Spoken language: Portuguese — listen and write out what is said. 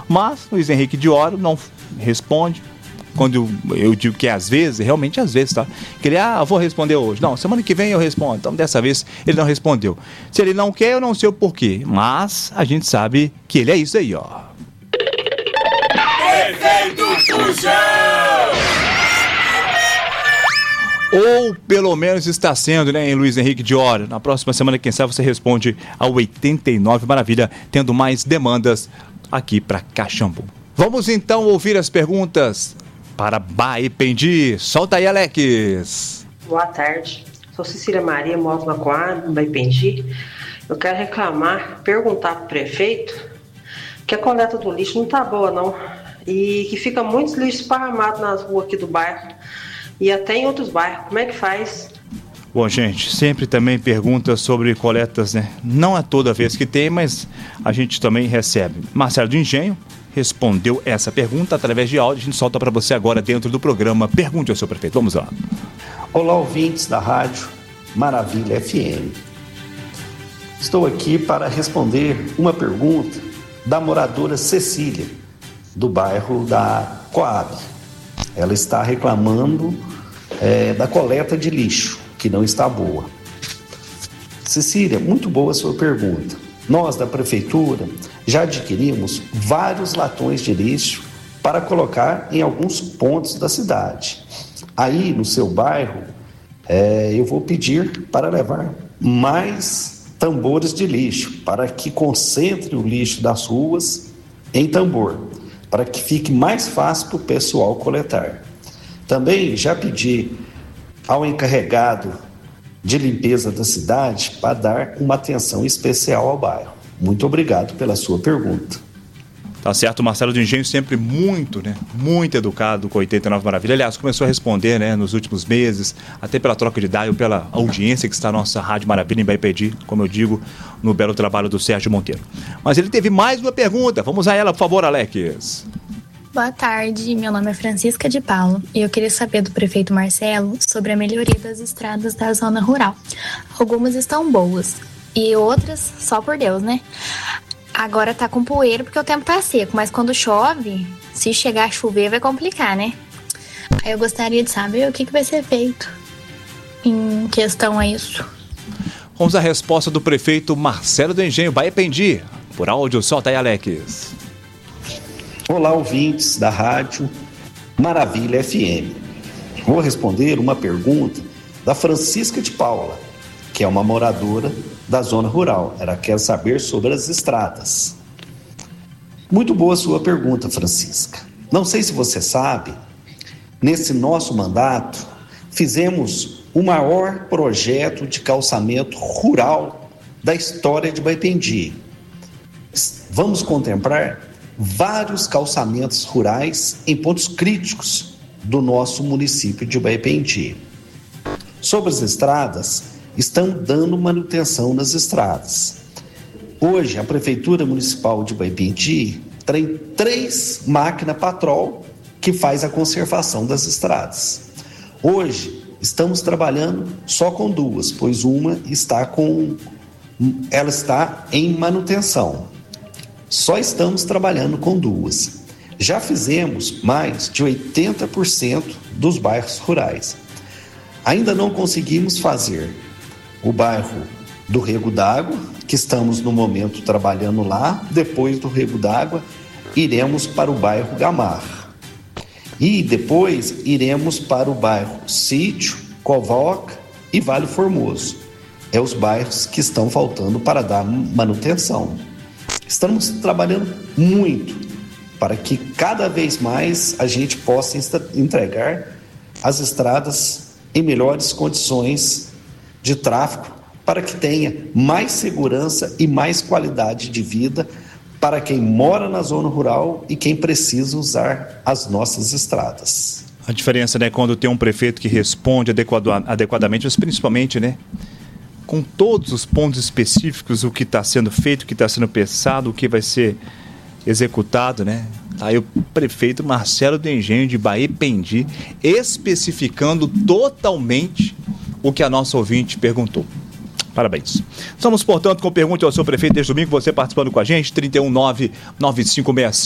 Mas Luiz Henrique Diório não responde. Quando eu digo que é às vezes, realmente às vezes, tá? Que ele, vou responder hoje. Não, semana que vem eu respondo. Então, dessa vez, ele não respondeu. Se ele não quer, eu não sei o porquê. Mas a gente sabe que ele é isso aí, ó. Prefeito Fujão! Ou pelo menos está sendo, né, em Luiz Henrique Diório. Na próxima semana, quem sabe, você responde ao 89 Maravilha, tendo mais demandas aqui para Caxambu. Vamos então ouvir as perguntas para Baipendi. Solta aí, Alex. Boa tarde. Sou Cecília Maria, moro na Coab, Baipendi. Eu quero reclamar, perguntar para o prefeito que a coleta do lixo não está boa, não. E que fica muitos lixos esparramados nas ruas aqui do bairro. E até em outros bairros. Como é que faz? Bom, gente, sempre também pergunta sobre coletas, né? Não é toda vez que tem, mas a gente também recebe. Marcelo do Engenho respondeu essa pergunta através de áudio. A gente solta para você agora dentro do programa Pergunte ao seu prefeito. Vamos lá. Olá, ouvintes da rádio Maravilha FM. Estou aqui para responder uma pergunta da moradora Cecília, do bairro da Coab. Ela está reclamando da coleta de lixo, que não está boa. Cecília, muito boa a sua pergunta. Nós, da prefeitura, já adquirimos vários latões de lixo para colocar em alguns pontos da cidade. Aí, no seu bairro, eu vou pedir para levar mais tambores de lixo, para que concentre o lixo das ruas em tambor, para que fique mais fácil para o pessoal coletar. Também já pedi ao encarregado de limpeza da cidade para dar uma atenção especial ao bairro. Muito obrigado pela sua pergunta. Tá certo, Marcelo do Engenho sempre muito educado com 89 Maravilha. Aliás, começou a responder, né, nos últimos meses, até pela troca de dial, pela audiência que está na nossa Rádio Maravilha em Baipendi, como eu digo, no belo trabalho do Sérgio Monteiro. Mas ele teve mais uma pergunta. Vamos a ela, por favor, Alex. Boa tarde, meu nome é Francisca de Paulo e eu queria saber do prefeito Marcelo sobre a melhoria das estradas da zona rural. Algumas estão boas e outras, só por Deus, né? Agora tá com poeira porque o tempo tá seco, mas quando chove, se chegar a chover vai complicar, né? Aí eu gostaria de saber o que vai ser feito em questão a isso. Vamos à resposta do prefeito Marcelo do Engenho, Baipendi. Por áudio, solta aí, Alex. Olá, ouvintes da rádio Maravilha FM. Vou responder uma pergunta da Francisca de Paula, que é uma moradora da zona rural. Ela quer saber sobre as estradas. Muito boa sua pergunta, Francisca. Não sei se você sabe, nesse nosso mandato, fizemos o maior projeto de calçamento rural da história de Baipendi. Vamos contemplar vários calçamentos rurais em pontos críticos do nosso município de Baipendi. Sobre as estradas, estão dando manutenção nas estradas. Hoje, a Prefeitura Municipal de Baipendi tem 3 máquinas patrol que faz a conservação das estradas. Hoje, estamos trabalhando só com 2, pois uma está em manutenção. Só estamos trabalhando com 2. Já fizemos mais de 80% dos bairros rurais. Ainda não conseguimos fazer o bairro do Rego d'Água, que estamos no momento trabalhando lá. Depois do Rego d'Água, iremos para o bairro Gamar. E depois iremos para o bairro Sítio, Covoca e Vale Formoso. É os bairros que estão faltando para dar manutenção. Estamos trabalhando muito para que cada vez mais a gente possa entregar as estradas em melhores condições de tráfego, para que tenha mais segurança e mais qualidade de vida para quem mora na zona rural e quem precisa usar as nossas estradas. A diferença, né, quando tem um prefeito que responde adequadamente, mas principalmente, né, com todos os pontos específicos, o que está sendo feito, o que está sendo pensado, o que vai ser executado, né? Aí o prefeito Marcelo do Engenho de Baipendi especificando totalmente o que a nossa ouvinte perguntou. Parabéns. Estamos, portanto, com Pergunte ao seu prefeito desde domingo, você participando com a gente, 319-9565.